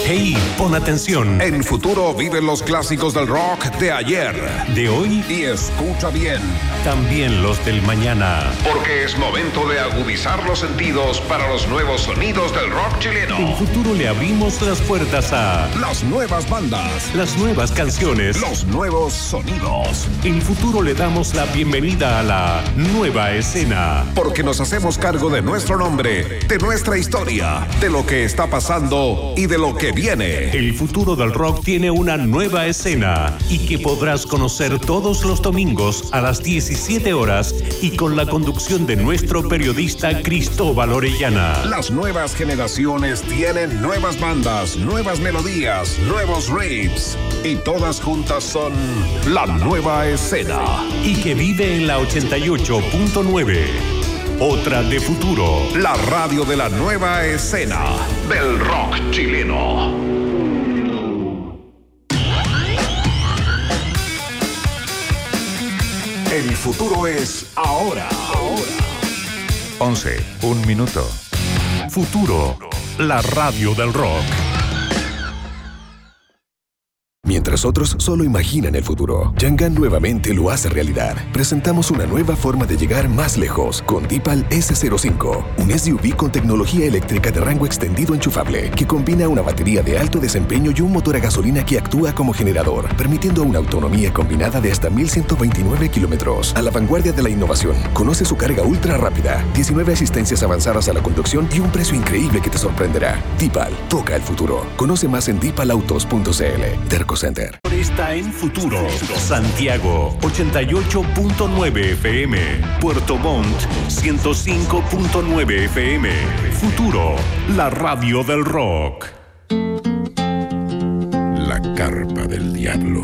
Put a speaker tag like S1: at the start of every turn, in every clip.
S1: Hey, pon atención.
S2: En Futuro viven los clásicos del rock de ayer,
S1: de hoy
S2: y escucha bien,
S1: también los del mañana.
S2: Porque es momento de agudizar los sentidos para los nuevos sonidos del rock chileno.
S1: En Futuro le abrimos las puertas a
S2: las nuevas bandas,
S1: las nuevas canciones,
S2: los nuevos sonidos.
S1: En Futuro le damos la bienvenida a la nueva escena.
S2: Porque nos hacemos cargo de nuestro nombre, de nuestra historia, de lo que está pasando y de lo que viene.
S1: El futuro del rock tiene una nueva escena y que podrás conocer todos los domingos a las 17 horas y con la conducción de nuestro periodista Cristóbal Orellana.
S2: Las nuevas generaciones tienen nuevas bandas, nuevas melodías, nuevos riffs y todas juntas son la nueva escena.
S1: Y que vive en la 88.9. Otra de Futuro.
S2: La radio de la nueva escena del rock chileno. El futuro es ahora.
S3: 11, 1 minuto.
S1: Futuro, la radio del rock.
S4: Mientras otros solo imaginan el futuro, Yangan nuevamente lo hace realidad. Presentamos una nueva forma de llegar más lejos con Deepal S05, un SUV con tecnología eléctrica de rango extendido enchufable que combina una batería de alto desempeño y un motor a gasolina que actúa como generador, permitiendo una autonomía combinada de hasta 1.129 kilómetros. A la vanguardia de la innovación, conoce su carga ultra rápida, 19 asistencias avanzadas a la conducción y un precio increíble que te sorprenderá. Deepal, toca el futuro. Conoce más en deepalautos.cl. Terco Center.
S1: Está en Futuro. Santiago 88.9 FM. Puerto Montt 105.9 FM. Futuro, la radio del rock.
S5: La carpa del diablo.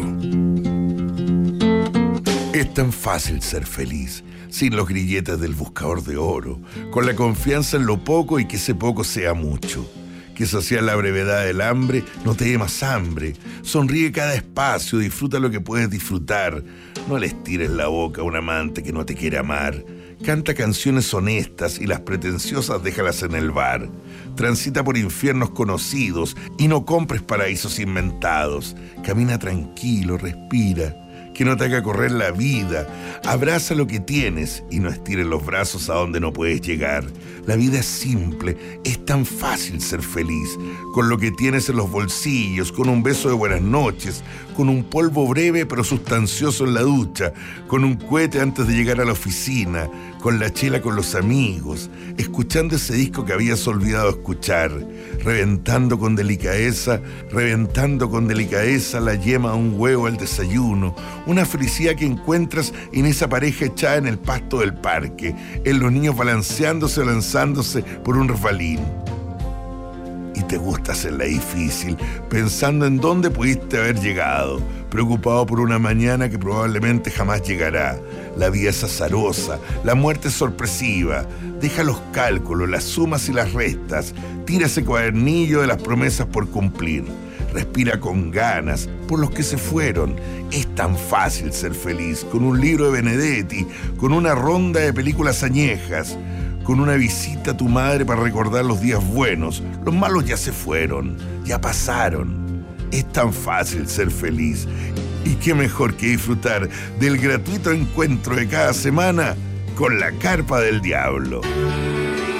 S5: Es tan fácil ser feliz, sin los grilletes del buscador de oro, con la confianza en lo poco y que ese poco sea mucho. Que saciar la brevedad del hambre, no te dé más hambre. Sonríe cada espacio, disfruta lo que puedes disfrutar. No le estires la boca a un amante que no te quiere amar. Canta canciones honestas y las pretenciosas déjalas en el bar. Transita por infiernos conocidos y no compres paraísos inventados. Camina tranquilo, respira. Que no te haga correr la vida. Abraza lo que tienes y no estires los brazos a donde no puedes llegar. La vida es simple, es tan fácil ser feliz. Con lo que tienes en los bolsillos, con un beso de buenas noches, con un polvo breve pero sustancioso en la ducha, con un cohete antes de llegar a la oficina, con la chela con los amigos, escuchando ese disco que habías olvidado escuchar, reventando con delicadeza la yema a un huevo al desayuno, una felicidad que encuentras en esa pareja echada en el pasto del parque, en los niños balanceándose o lanzándose por un resbalín. Y te gusta hacerla difícil, pensando en dónde pudiste haber llegado, preocupado por una mañana que probablemente jamás llegará. La vida es azarosa, la muerte es sorpresiva. Deja los cálculos, las sumas y las restas. Tira ese cuadernillo de las promesas por cumplir. Respira con ganas por los que se fueron. Es tan fácil ser feliz con un libro de Benedetti, con una ronda de películas añejas, con una visita a tu madre para recordar los días buenos. Los malos ya se fueron, ya pasaron. Es tan fácil ser feliz. Y qué mejor que disfrutar del gratuito encuentro de cada semana con la carpa del diablo.